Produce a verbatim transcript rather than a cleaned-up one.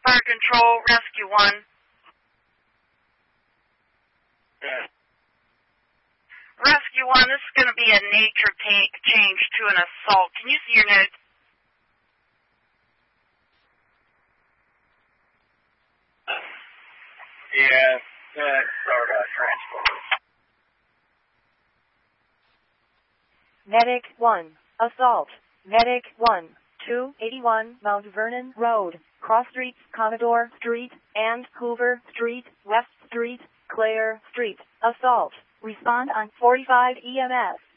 Fire Control, Rescue one. Yeah. Rescue one, this is going to be a nature ta- change to an assault. Can you see your notes? Yeah, uh, start uh, transport. Medic one, assault. Medic one, two eighty-one Mount Vernon Road, Cross Street, Commodore Street, and Hoover Street, West Street, Clare Street. Assault. Respond on forty-five E M S.